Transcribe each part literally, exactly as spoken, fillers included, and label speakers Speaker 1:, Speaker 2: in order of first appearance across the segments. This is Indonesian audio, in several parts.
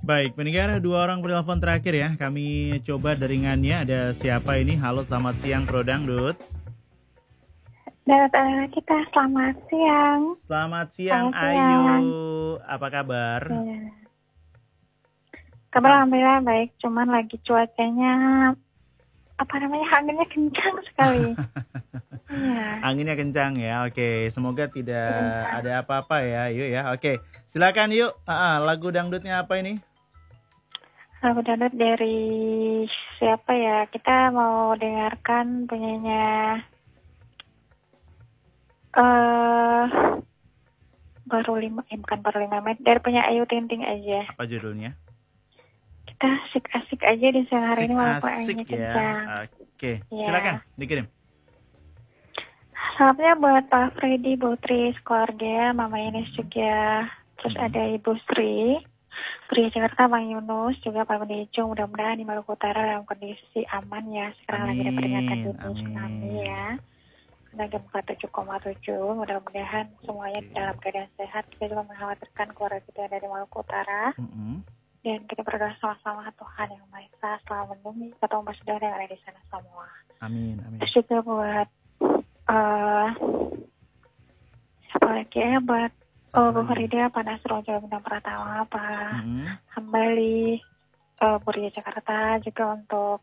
Speaker 1: Baik, pendengar, dua orang penelpon terakhir ya. Kami coba jaringannya. Ada siapa ini? Halo, selamat siang Pro Dangdut.
Speaker 2: Dan uh, kita selamat siang.
Speaker 1: Selamat siang,
Speaker 2: Selamat
Speaker 1: Ayu.
Speaker 2: siang.
Speaker 1: Apa kabar?
Speaker 2: Ya. Kabar alhamdulillah baik, cuman lagi cuacanya apa namanya anginnya kencang sekali. Ya.
Speaker 1: Anginnya kencang ya. Oke, semoga tidak
Speaker 2: Ya.
Speaker 1: ada apa-apa ya. Yuk ya. Oke, silakan yuk. Ah, lagu dangdutnya apa ini?
Speaker 2: Lagu dangdut dari siapa ya? Kita mau dengarkan penyanyinya uh, baru lima, eh bukan baru lima menit, dari penyanyi Ayu Ting Ting aja.
Speaker 1: Apa judulnya?
Speaker 2: Kita asik-asik aja di siang hari ini walaupun
Speaker 1: Asik
Speaker 2: anginnya
Speaker 1: ya.
Speaker 2: kencang.
Speaker 1: Oke,
Speaker 2: Ya.
Speaker 1: silakan dikirim.
Speaker 2: Salamnya buat Pak Freddy, Bu Tri, keluarga, Mama Ines juga, terus
Speaker 1: Hmm.
Speaker 2: ada Ibu Sri, Pria Jakarta, Bang Yunus, juga Pak Bendejong, mudah-mudahan di Maluku Utara dalam kondisi aman ya. Sekarang lagi ada peringatan dini
Speaker 1: Amin,
Speaker 2: tsunami
Speaker 1: amin.
Speaker 2: ya. Karena gempa tujuh koma tujuh, mudah-mudahan semuanya
Speaker 1: Oke.
Speaker 2: dalam keadaan sehat. Kita juga mengkhawatirkan keluarga kita yang ada di Maluku Utara.
Speaker 1: Mm-mm.
Speaker 2: Dan kita berdoa sama-sama Tuhan Yang Maha Esa selalu melindungi ketemu saudara yang ada di sana semua.
Speaker 1: Amin, amin.
Speaker 2: Terus juga buat uh, siapa lagi ya, buat oh, Bu Farida, Pak Nasro, Jawa Bintang Pratama, Pak
Speaker 1: Mm-mm.
Speaker 2: Hambali, uh, Buria Jakarta, juga untuk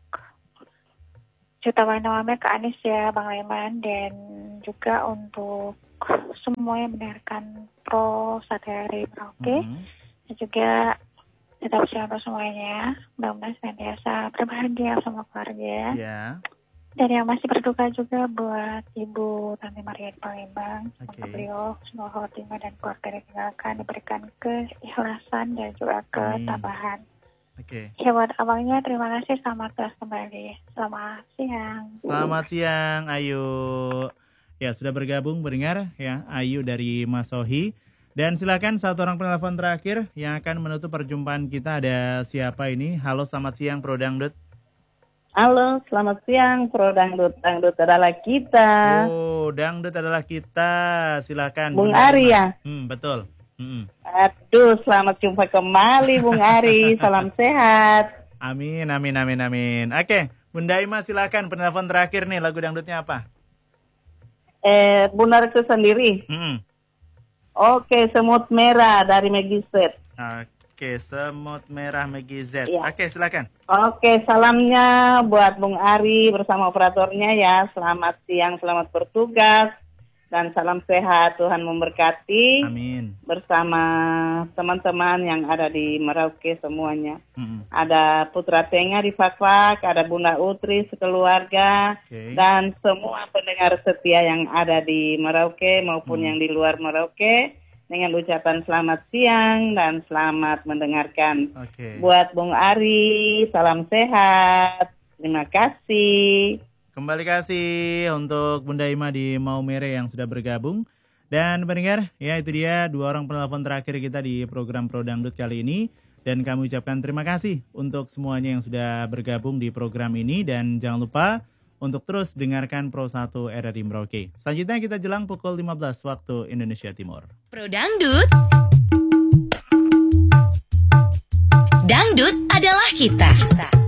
Speaker 2: Juta Wanawame ke Anis ya, Bang Leman, dan juga untuk semua yang mendengarkan Pro Sateri Merauke,
Speaker 1: Mm-mm.
Speaker 2: dan juga tetap sehat untuk semuanya, mudah-mudahan senantiasa berbahagia sama keluarga.
Speaker 1: Ya.
Speaker 2: Dan yang masih berduka juga buat Ibu Tante Maria di Palembang. Semoga
Speaker 1: Oke.
Speaker 2: beliau semua khotimah dan keluarga ditinggalkan diberikan keikhlasan dan juga
Speaker 1: Amin.
Speaker 2: ketabahan.
Speaker 1: Oke.
Speaker 2: Ya buat abangnya terima kasih, selamat kelas kembali. Selamat siang.
Speaker 1: Selamat siang, Ayu. Ya, sudah bergabung pendengar ya, Ayu dari Masohi. Dan silakan satu orang penelpon terakhir yang akan menutup perjumpaan kita. Ada siapa ini? Halo, selamat siang Pro Dangdut.
Speaker 3: Halo, selamat siang Pro Dangdut. Dangdut adalah kita.
Speaker 1: Oh, Dangdut adalah kita. Silakan.
Speaker 3: Bung
Speaker 1: Bunda
Speaker 3: Ari
Speaker 1: Ima.
Speaker 3: ya?
Speaker 1: Hmm, betul. Hmm.
Speaker 3: Aduh, selamat jumpa kembali Bung Ari. Salam sehat.
Speaker 1: Amin, amin, amin, amin. Oke, Bunda Ima silakan penelpon terakhir nih, lagu dangdutnya apa?
Speaker 3: Eh, Bunda Reksa sendiri.
Speaker 1: Hmm.
Speaker 3: Oke, Semut Merah dari Megizet.
Speaker 1: Oke, Semut Merah Megi Z.
Speaker 3: Iya.
Speaker 1: Oke, silakan.
Speaker 3: Oke, salamnya buat Bung Ari bersama operatornya ya. Selamat siang, selamat bertugas. Dan salam sehat, Tuhan memberkati.
Speaker 1: Amin.
Speaker 3: Bersama teman-teman yang ada di Merauke semuanya.
Speaker 1: Hmm.
Speaker 3: Ada Putra Tenga di Fakfak, ada Bunda Utri sekeluarga,
Speaker 1: Oke.
Speaker 3: dan semua pendengar setia yang ada di Merauke maupun
Speaker 1: Hmm.
Speaker 3: yang di luar Merauke, dengan ucapan selamat siang dan selamat mendengarkan.
Speaker 1: Oke.
Speaker 3: Buat Bung Ari, salam sehat, terima kasih.
Speaker 1: Kembali kasih untuk Bunda Ima di Maumere yang sudah bergabung. Dan pendengar, ya itu dia dua orang penelpon terakhir kita di program Pro Dangdut kali ini. Dan kami ucapkan terima kasih untuk semuanya yang sudah bergabung di program ini. Dan jangan lupa untuk terus dengarkan Pro satu R R I Merauke. Selanjutnya kita jelang pukul lima belas waktu Indonesia Timur.
Speaker 4: Pro Dangdut. Dangdut adalah kita. kita.